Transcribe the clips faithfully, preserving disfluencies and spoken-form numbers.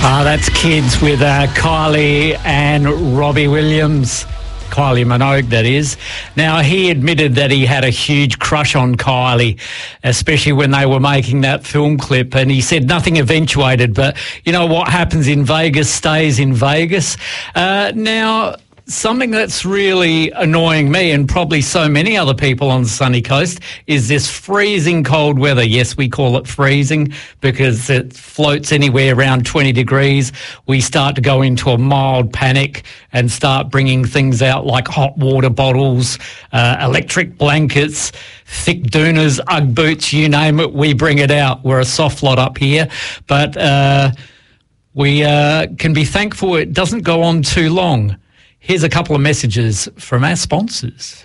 Ah, that's Kids with uh, Kylie and Robbie Williams. Kylie Minogue, that is. Now, he admitted that he had a huge crush on Kylie, especially when they were making that film clip, and he said nothing eventuated, but you know what happens in Vegas stays in Vegas. Uh, now, something that's really annoying me and probably so many other people on the sunny coast is this freezing cold weather. Yes, we call it freezing because it floats anywhere around twenty degrees. We start to go into a mild panic and start bringing things out like hot water bottles, uh, electric blankets, thick doonas, Ugg boots, you name it, we bring it out. We're a soft lot up here, but uh, we uh, can be thankful it doesn't go on too long. Here's a couple of messages from our sponsors.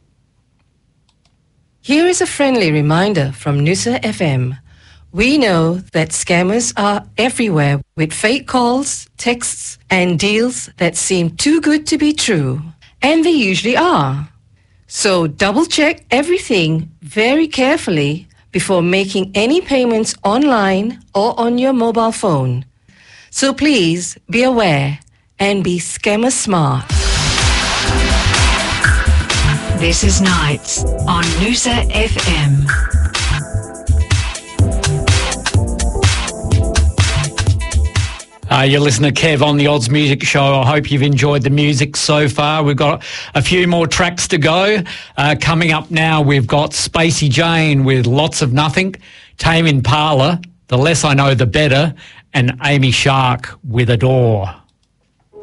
Here is a friendly reminder from Noosa F M. We know that scammers are everywhere with fake calls, texts, and deals that seem too good to be true. And they usually are. So double-check everything very carefully before making any payments online or on your mobile phone. So please be aware and be scammer smart. This is Nights on Noosa F M. Uh, you're listening to Kev on the Oz Music Show. I hope you've enjoyed the music so far. We've got a few more tracks to go. Uh, coming up now, we've got Spacey Jane with Lots of Nothing, Tame Impala, The Less I Know The Better, and Amy Shark with Adore.